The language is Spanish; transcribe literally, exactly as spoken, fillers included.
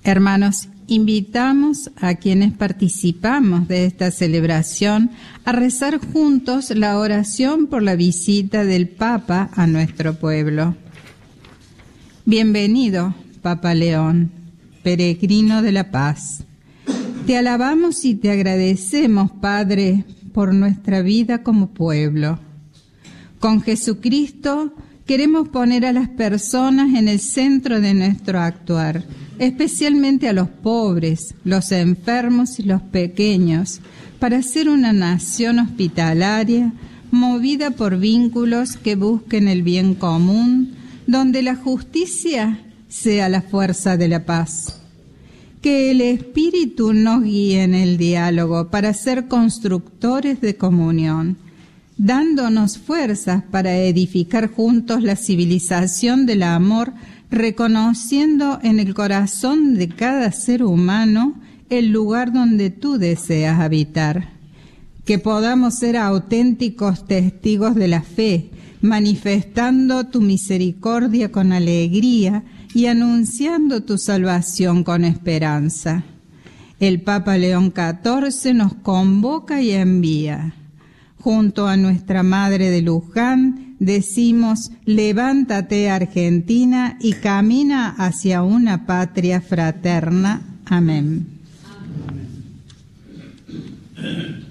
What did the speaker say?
Hermanos, invitamos a quienes participamos de esta celebración a rezar juntos la oración por la visita del Papa a nuestro pueblo. Bienvenido, Papa León, peregrino de la paz. Te alabamos y te agradecemos, Padre, por nuestra vida como pueblo. Con Jesucristo queremos poner a las personas en el centro de nuestro actuar, especialmente a los pobres, los enfermos y los pequeños, para ser una nación hospitalaria, movida por vínculos que busquen el bien común, donde la justicia sea la fuerza de la paz. Que el Espíritu nos guíe en el diálogo para ser constructores de comunión, dándonos fuerzas para edificar juntos la civilización del amor, reconociendo en el corazón de cada ser humano el lugar donde tú deseas habitar. Que podamos ser auténticos testigos de la fe, manifestando tu misericordia con alegría y anunciando tu salvación con esperanza. El Papa León catorce nos convoca y envía. Junto a nuestra Madre de Luján, decimos: levántate, Argentina, y camina hacia una patria fraterna. Amén. Amén.